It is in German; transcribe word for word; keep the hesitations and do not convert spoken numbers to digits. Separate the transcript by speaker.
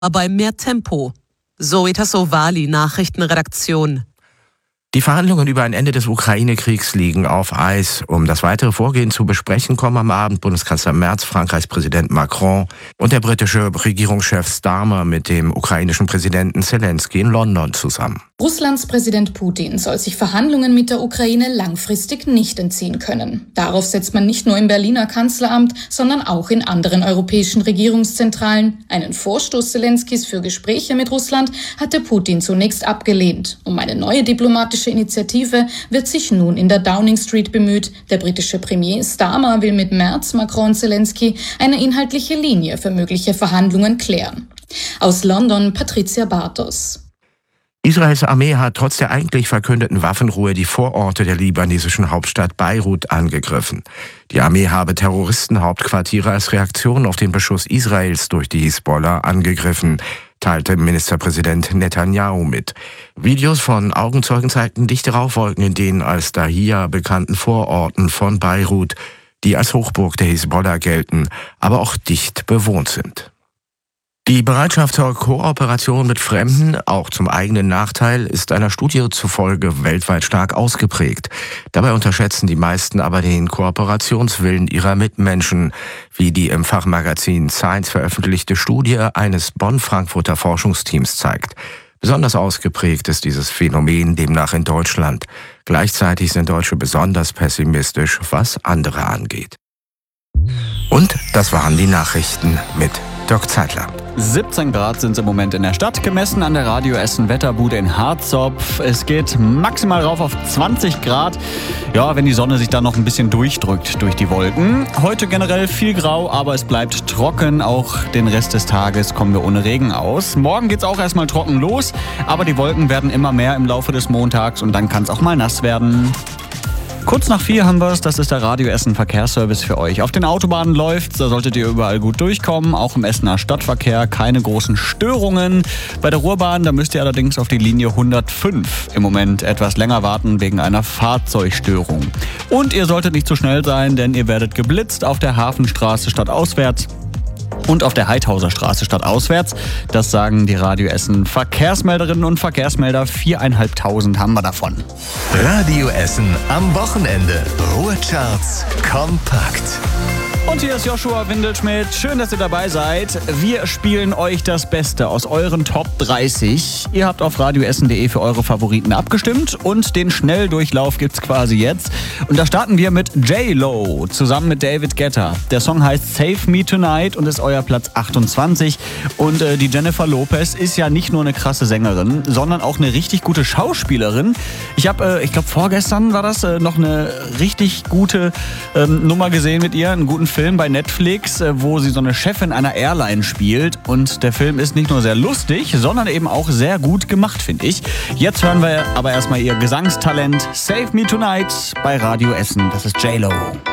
Speaker 1: aber mehr Tempo. Zoe Tassovali, Nachrichtenredaktion.
Speaker 2: Die Verhandlungen über ein Ende des Ukraine-Kriegs liegen auf Eis. Um das weitere Vorgehen zu besprechen, kommen am Abend Bundeskanzler Merz, Frankreichs Präsident Macron und der britische Regierungschef Starmer mit dem ukrainischen Präsidenten Zelensky in London zusammen.
Speaker 3: Russlands Präsident Putin soll sich Verhandlungen mit der Ukraine langfristig nicht entziehen können. Darauf setzt man nicht nur im Berliner Kanzleramt, sondern auch in anderen europäischen Regierungszentralen. Einen Vorstoß Zelenskys für Gespräche mit Russland hatte Putin zunächst abgelehnt. Um eine neue diplomatische Initiative wird sich nun in der Downing Street bemüht. Der britische Premier Starmer will mit Merz, Macron und Zelensky eine inhaltliche Linie für mögliche Verhandlungen klären. Aus London Patricia Bartos.
Speaker 2: Israels Armee hat trotz der eigentlich verkündeten Waffenruhe die Vororte der libanesischen Hauptstadt Beirut angegriffen. Die Armee habe Terroristenhauptquartiere als Reaktion auf den Beschuss Israels durch die Hisbollah angegriffen, teilte Ministerpräsident Netanyahu mit. Videos von Augenzeugen zeigten dichte Rauchwolken in den als Dahia bekannten Vororten von Beirut, die als Hochburg der Hisbollah gelten, aber auch dicht bewohnt sind. Die Bereitschaft zur Kooperation mit Fremden, auch zum eigenen Nachteil, ist einer Studie zufolge weltweit stark ausgeprägt. Dabei unterschätzen die meisten aber den Kooperationswillen ihrer Mitmenschen, wie die im Fachmagazin Science veröffentlichte Studie eines Bonn-Frankfurter Forschungsteams zeigt. Besonders ausgeprägt ist dieses Phänomen demnach in Deutschland. Gleichzeitig sind Deutsche besonders pessimistisch, was andere angeht. Und das waren die Nachrichten mit Dirk Zeitler.
Speaker 4: siebzehn Grad sind es im Moment in der Stadt, gemessen an der Radio Essen Wetterbude in Harzopf. Es geht maximal rauf auf zwanzig Grad. Ja, wenn die Sonne sich dann noch ein bisschen durchdrückt durch die Wolken. Heute generell viel grau, aber es bleibt trocken. Auch den Rest des Tages kommen wir ohne Regen aus. Morgen geht's auch erstmal trocken los, aber die Wolken werden immer mehr im Laufe des Montags und dann kann es auch mal nass werden. Kurz nach vier haben wir es, das ist der Radio Essen Verkehrsservice für euch. Auf den Autobahnen läuft's, da solltet ihr überall gut durchkommen, auch im Essener Stadtverkehr keine großen Störungen. Bei der Ruhrbahn, da müsst ihr allerdings auf die Linie hundertfünf im Moment etwas länger warten wegen einer Fahrzeugstörung. Und ihr solltet nicht zu schnell sein, denn ihr werdet geblitzt auf der Hafenstraße stadtauswärts und auf der Heidhauser Straße stadtauswärts. Das sagen die Radio Essen Verkehrsmelderinnen und Verkehrsmelder. Viereinhalbtausend haben wir davon.
Speaker 5: Radio Essen am Wochenende. Ruhrcharts kompakt.
Speaker 4: Und hier ist Joshua Windelschmidt. Schön, dass ihr dabei seid. Wir spielen euch das Beste aus euren Top dreißig. Ihr habt auf radioessen punkt de für eure Favoriten abgestimmt und den Schnelldurchlauf gibt's quasi jetzt. Und da starten wir mit J-Lo zusammen mit David Guetta. Der Song heißt Save Me Tonight und ist euer Platz achtundzwanzig. Und äh, die Jennifer Lopez ist ja nicht nur eine krasse Sängerin, sondern auch eine richtig gute Schauspielerin. Ich habe, äh, ich glaube vorgestern war das, äh, noch eine richtig gute ähm, Nummer gesehen mit ihr, einen guten Film bei Netflix, wo sie so eine Chefin einer Airline spielt. Und der Film ist nicht nur sehr lustig, sondern eben auch sehr gut gemacht, finde ich. Jetzt hören wir aber erstmal ihr Gesangstalent Save Me Tonight bei Radio Essen. Das ist J-Lo.